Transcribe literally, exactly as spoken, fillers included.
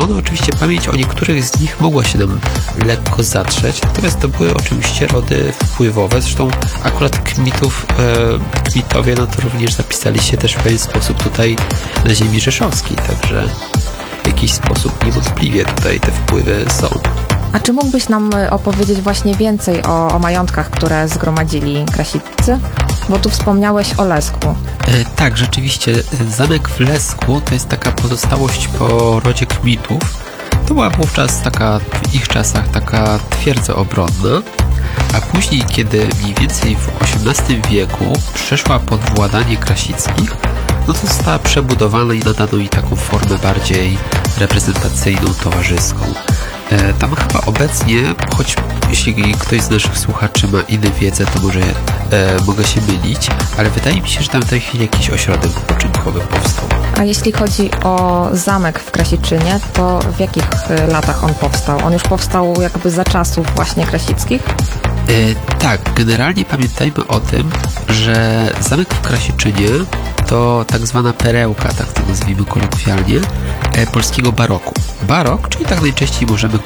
ono oczywiście pamięć o niektórych z nich mogła się nam lekko zatrzeć, natomiast to były oczywiście rody wpływowe, zresztą akurat Kmitów, e, Kmitowie no to również zapisali się też w pewien sposób tutaj na ziemi rzeszowskiej, także w jakiś sposób niewątpliwie tutaj te wpływy są. A czy mógłbyś nam opowiedzieć właśnie więcej o, o majątkach, które zgromadzili Krasiccy? Bo tu wspomniałeś o Lesku. E, tak, rzeczywiście. Zamek w Lesku to jest taka pozostałość po rodzie Kmitów. To była wówczas taka, w ich czasach taka twierdza obronna, a później, kiedy mniej więcej w osiemnastym wieku przeszła pod władanie Krasickich, no to została przebudowana i nadano jej taką formę bardziej reprezentacyjną, towarzyską. E, tam chyba obecnie, choć jeśli ktoś z naszych słuchaczy ma inną wiedzę, to może e, mogę się mylić, ale wydaje mi się, że tam w tej chwili jakiś ośrodek wypoczynkowy powstał. A jeśli chodzi o zamek w Krasiczynie, to w jakich latach on powstał? On już powstał jakby za czasów właśnie Krasickich? E, tak, generalnie pamiętajmy o tym, że zamek w Krasiczynie to tak zwana perełka, tak to nazwijmy kolokwialnie, e, polskiego baroku. Barok, czyli tak najczęściej możemy